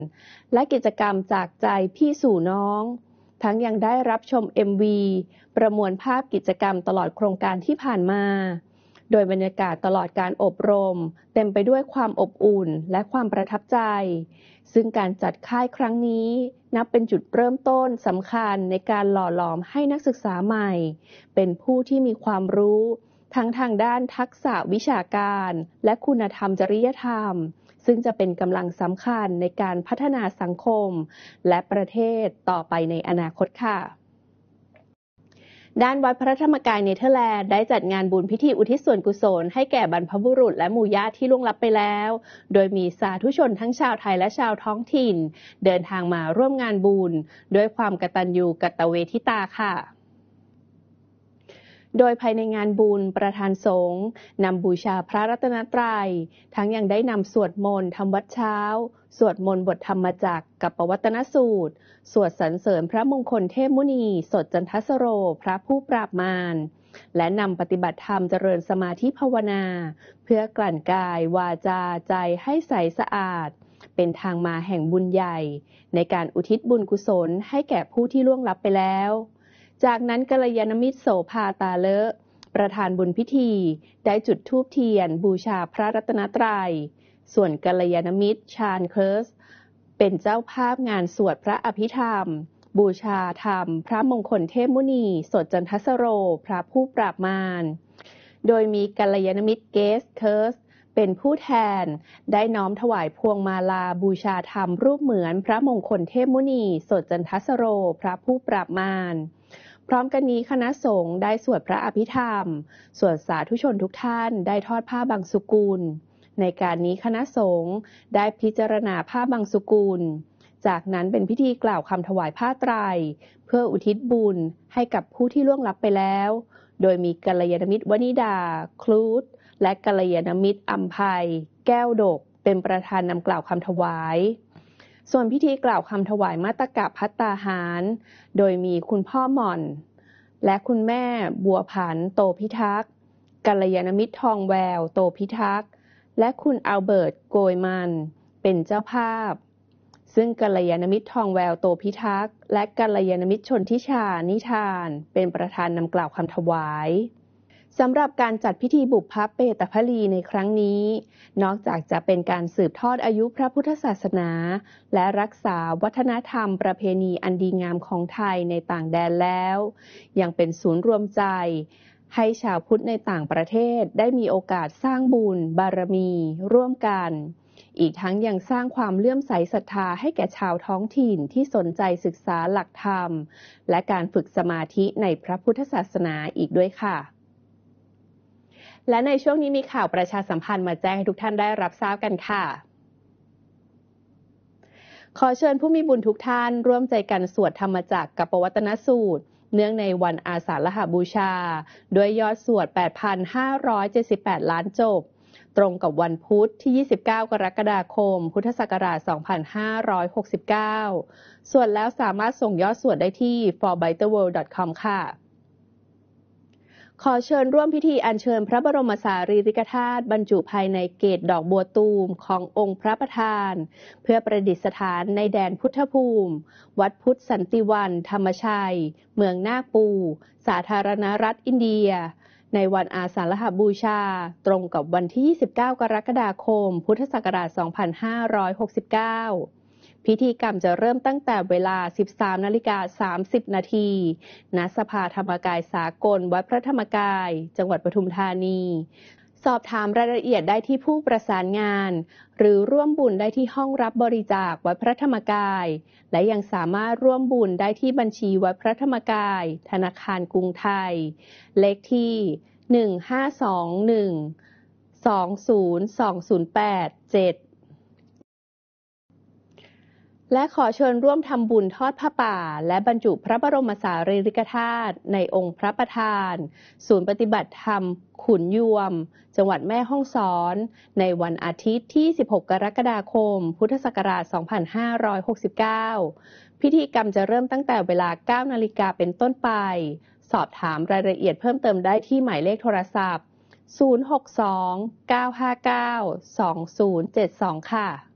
และกิจกรรมจากใจพี่สู่น้องทั้งยังได้รับชม MV ประมวลภาพกิจกรรมตลอดโครงการที่ผ่านมาโดยบรรยากาศตลอดการอบรมเต็มไปด้วยความอบอุ่นและความประทับใจซึ่งการจัดค่ายครั้งนี้นับเป็นจุดเริ่มต้นสำคัญในการหล่อหลอมให้นักศึกษาใหม่เป็นผู้ที่มีความรู้ทั้งทางด้านทักษะวิชาการและคุณธรรมจริยธรรมซึ่งจะเป็นกำลังสำคัญในการพัฒนาสังคมและประเทศต่อไปในอนาคตค่ะด้านวัดพระธรรมกายเนเธอร์แลนด์ได้จัดงานบุญพิธีอุทิศส่วนกุศลให้แก่บรรพบุรุษและหมู่ญาติที่ล่วงลับไปแล้วโดยมีสาธุชนทั้งชาวไทยและชาวท้องถิ่นเดินทางมาร่วมงานบุญด้วยความกตัญญูกตเวทิตาค่ะโดยภายในงานบุญประธานสงฆ์นำบูชาพระรัตนตรัยทั้งยังได้นำสวดมนต์ทำวัดเช้าสวดมนต์บทธรรมจักรกับปวัตนสูตรสวดสรรเสริญพระมงคลเทพมุนีสดจันทสโรพระผู้ปราบมารและนำปฏิบัติธรรมเจริญสมาธิภาวนาเพื่อกลั่นกายวาจาใจให้ใสสะอาดเป็นทางมาแห่งบุญใหญ่ในการอุทิศบุญกุศลให้แก่ผู้ที่ล่วงลับไปแล้วจากนั้นกัลยาณมิตรโสภาตาเลอะประธานบุญพิธีได้จุดธูปเทียนบูชาพระรัตนตรัยส่วนกัลยาณมิตรชาญเคิร์สเป็นเจ้าภาพงานสวดพระอภิธรรมบูชาธรรมพระมงคลเทพมุนีสดจันทสโรพระผู้ปราบมารโดยมีกัลยาณมิตรเกสเคิร์สเป็นผู้แทนได้น้อมถวายพวงมาลาบูชาธรรมรูปเหมือนพระมงคลเทพมุนีสดจันทสโรพระผู้ปราบมารพร้อมกันนี้คณะสงฆ์ได้สวดพระอภิธรรมส่วนสาธุชนทุกท่านได้ทอดผ้าบังสุกุลในการนี้คณะสงฆ์ได้พิจารณาผ้าบังสุกุลจากนั้นเป็นพิธีกล่าวคำถวายผ้าไตรเพื่ออุทิศบุญให้กับผู้ที่ล่วงลับไปแล้วโดยมีกัลยาณมิตรวนิดาคลูดและกัลยาณมิตรอัมภัยแก้วดกเป็นประธานนำกล่าวคำถวายส่วนพิธีกล่าวคำถวายมาตกะภัตตาหารโดยมีคุณพ่อหม่อนและคุณแม่บัวผันโตพิทักษ์กัลยาณมิตรทองแววโตพิทักษ์และคุณอัลเบิร์ตโกยมันเป็นเจ้าภาพซึ่งกัลยาณมิตรทองแววโตพิทักษ์และกัลยาณมิตรชนทิชานิทานเป็นประธานนำกล่าวคำถวายสำหรับการจัดพิธีบุพเปตภลีในครั้งนี้นอกจากจะเป็นการสืบทอดอายุพระพุทธศาสนาและรักษาวัฒนธรรมประเพณีอันดีงามของไทยในต่างแดนแล้วยังเป็นศูนย์รวมใจให้ชาวพุทธในต่างประเทศได้มีโอกาสสร้างบุญบารมีร่วมกันอีกทั้งยังสร้างความเลื่อมใสศรัทธาให้แก่ชาวท้องถิ่นที่สนใจศึกษาหลักธรรมและการฝึกสมาธิในพระพุทธศาสนาอีกด้วยค่ะและในช่วงนี้มีข่าวประชาสัมพันธ์มาแจ้งให้ทุกท่านได้รับทราบกันค่ะขอเชิญผู้มีบุญทุกท่านร่วมใจกันสวดธรรมจักรกับปวัตนสูตรเนื่องในวันอาสาฬหบูชาด้วยยอดสวด 8,578 ล้านจบตรงกับวันพุธที่ 29 กรกฎาคม พุทธศักราช 2569 ส่วนแล้วสามารถส่งยอดสวดได้ที่ forbetterworld.com ค่ะขอเชิญร่วมพิธีอัญเชิญพระบรมสารีริกธาตุบรรจุภายในเกศดอกบัวตูมขององค์พระประธานเพื่อประดิษฐานในแดนพุทธภูมิวัดพุทธสันติวันธรรมชัยเมืองนาคปูสาธารณรัฐอินเดียในวันอาสาฬหบูชาตรงกับวันที่ 29 กรกฎาคม พุทธศักราช 2569พิธีกรรมจะเริ่มตั้งแต่เวลา 13:30 นาทีณสภาธรรมกายสากลวัดพระธรรมกายจังหวัดปทุมธานีสอบถามรายละเอียดได้ที่ผู้ประสานงานหรือร่วมบุญได้ที่ห้องรับบริจาควัดพระธรรมกายและยังสามารถร่วมบุญได้ที่บัญชีวัดพระธรรมกายธนาคารกรุงไทยเลขที่ 1521-20208-7และขอเชิญร่วมทำบุญทอดผ้าป่าและบรรจุพระบรมสารีริกธาตุในองค์พระประธานศูนย์ปฏิบัติธรรมขุนยวมจังหวัดแม่ฮ่องสอนในวันอาทิตย์ที่ 16 กรกฎาคม พุทธศักราช 2569 พิธีกรรมจะเริ่มตั้งแต่เวลา 9 นาฬิกาเป็นต้นไปสอบถามรายละเอียดเพิ่มเติมได้ที่หมายเลขโทรศัพท์ 062 959 2072 ค่ะ